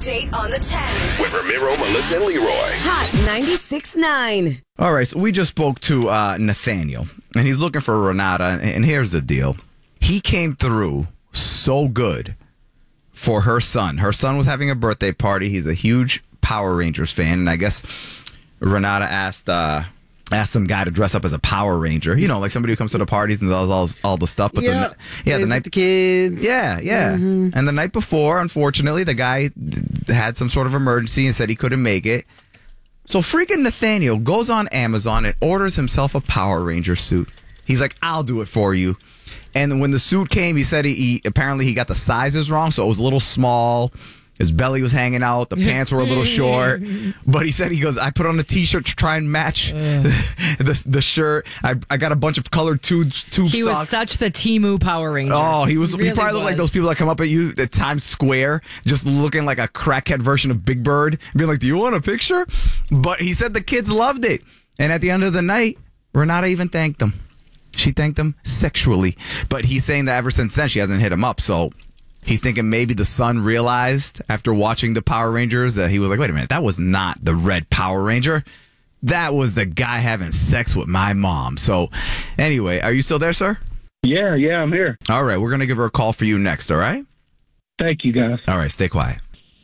Update on the 10th. With Ramiro, Melissa, and Leroy. Hot 96.9. All right, so we just spoke to Nathaniel, and he's looking for Renata, and here's the deal. He came through so good for her son. Her son was having a birthday party. He's a huge Power Rangers fan, and I guess Renata asked some guy to dress up as a Power Ranger. You know, like somebody who comes to the parties and does all the stuff. But the night the kids. Yeah. Mm-hmm. And the night before, unfortunately, the guy had some sort of emergency and said he couldn't make it. So freaking Nathaniel goes on Amazon and orders himself a Power Ranger suit. He's like, I'll do it for you. And when the suit came, he said he apparently he got the sizes wrong, so it was a little small. His belly was hanging out. The pants were a little short. But he said, I put on a T-shirt to try and match the shirt. I got a bunch of colored tube socks. He was such the Temu Power Ranger. Oh, he really probably looked like those people that come up at you at Times Square just looking like a crackhead version of Big Bird. Being like, do you want a picture? But he said the kids loved it. And at the end of the night, Renata even thanked him. She thanked him sexually. But he's saying that ever since then, she hasn't hit him up. So he's thinking maybe the son realized after watching the Power Rangers that he was like, wait a minute, that was not the red Power Ranger. That was the guy having sex with my mom. So anyway, are you still there, sir? Yeah, I'm here. All right, we're going to give her a call for you next, all right? Thank you, guys. All right, stay quiet.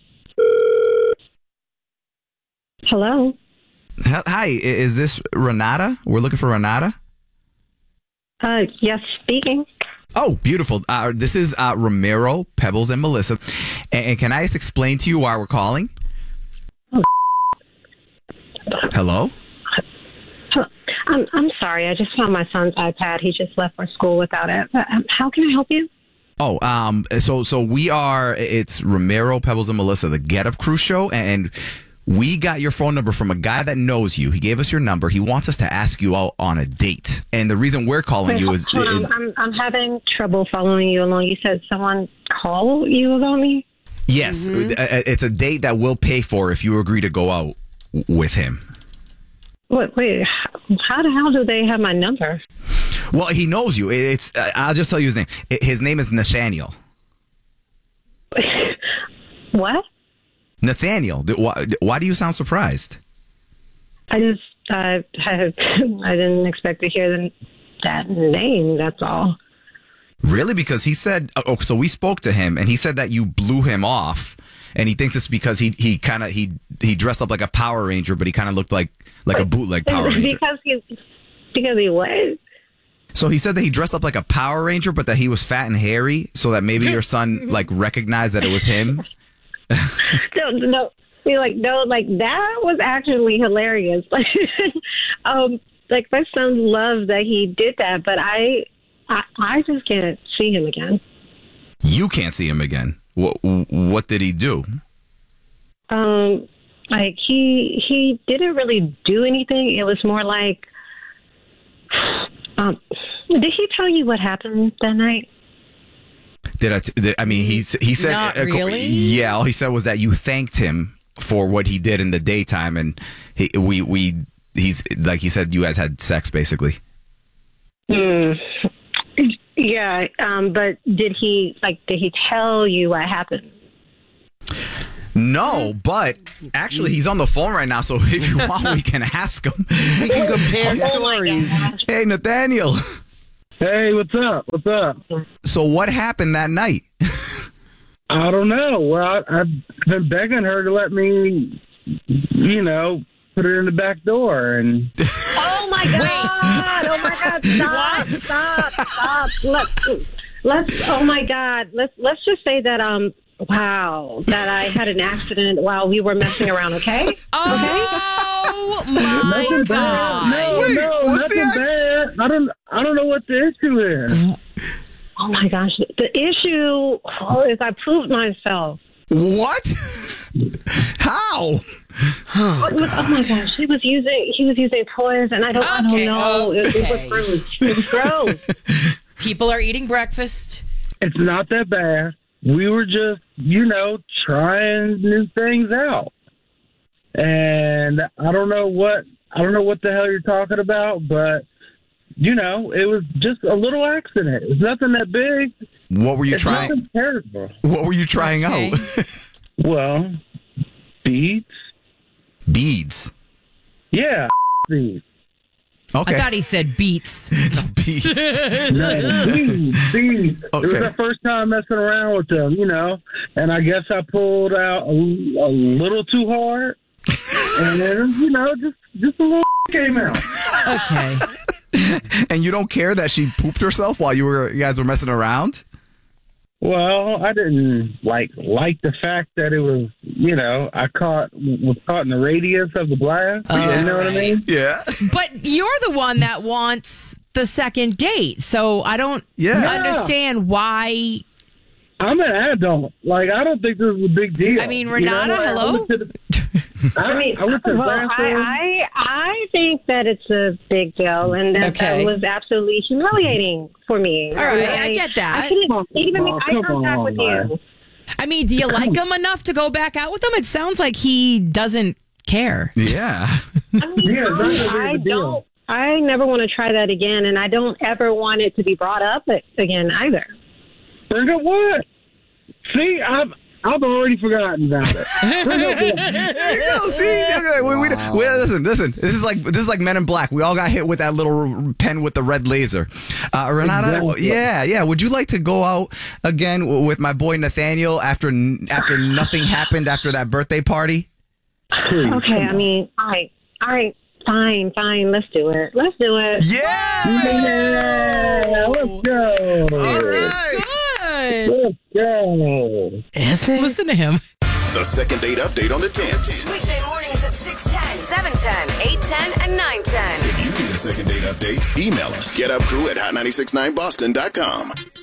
Hello. Hi, is this Renata? We're looking for Renata? Yes, speaking. Oh, beautiful. This is Ramiro, Pebbles, and Melissa. And can I just explain to you why we're calling? Oh. Hello? I'm sorry. I just found my son's iPad. He just left for school without it. How can I help you? Oh, so we are, it's Ramiro, Pebbles, and Melissa, the Get Up Crew show, and we got your phone number from a guy that knows you. He gave us your number. He wants us to ask you out on a date. And the reason we're calling you is... I'm having trouble following you along. You said someone called you about me? Yes. Mm-hmm. It's a date that we'll pay for if you agree to go out with him. Wait, how the hell do they have my number? Well, he knows you. I'll just tell you his name. His name is Nathaniel. What? Nathaniel. Why do you sound surprised? I didn't expect to hear that name, that's all. Really? Because he said, so we spoke to him and he said that you blew him off. And he thinks it's because he dressed up like a Power Ranger, but he kind of looked like a bootleg Power Ranger. Because he was. So he said that he dressed up like a Power Ranger, but that he was fat and hairy, so that maybe your son recognized that it was him. No, that was actually hilarious. My son loved that he did that, but I just can't see him again. You can't see him again. What did he do? He didn't really do anything. It was more like, did he tell you what happened that night? He said, not really? Yeah, all he said was that you thanked him for what he did in the daytime, and he's like he said, you guys had sex basically. Yeah, but did he tell you what happened? No, but actually he's on the phone right now, so if you want, we can ask him. We can compare stories. Hey, Nathaniel. Hey, what's up? So what happened that night? I don't know. Well, I've been begging her to let me, put her in the back door. And Oh, my God. Oh, my God. Stop. Let's, oh, my God. Let's just say that, that I had an accident while we were messing around, okay? Oh, my God. No, nothing bad. I don't know what the issue is. Oh, my gosh. The issue is I proved myself. What? How? Oh my gosh, he was using toys, and I don't know. Okay. It was gross. It was gross. People are eating breakfast. It's not that bad. We were just, trying new things out. And I don't know what the hell you're talking about, but it was just a little accident. It's nothing that big. What were you trying? Nothing terrible. What were you trying out? Well, Beads? Beads. Yeah, beads. Okay. I thought he said beats. Beads. No, beads. Okay. It was our first time messing around with them, and I guess I pulled out a little too hard. And then, just a little came out. Okay. And you don't care that she pooped herself while you guys were messing around? Well, I didn't like the fact that it was, I was caught in the radius of the blast. You know what I mean? Yeah. But you're the one that wants the second date. So I don't understand why. I'm an adult. Like, I don't think this is a big deal. I mean, Renata, hello? I went to the bathroom. I think that it's a big deal, and that was absolutely humiliating for me. All right, I get that. I couldn't even make eye contact with you. I mean, do you like him enough to go back out with him? It sounds like he doesn't care. Yeah. I mean, I never want to try that again, and I don't ever want it to be brought up again either. Bring up what? See, I've already forgotten about it. There you go. See, listen. This is like Men in Black. We all got hit with that little pen with the red laser. Renata, Exactly. yeah. Would you like to go out again with my boy Nathaniel after nothing happened after that birthday party? Please. Okay, I mean, all right, fine, let's do it. Yeah. Yeah, let's go. All Good. Let's go. Is it? Listen to him. The second date update on the 10s. Weekday mornings at 6:10, 7:10, 8:10, and 9:10. If you need a second date update, email us. GetUpCrew@hot969boston.com.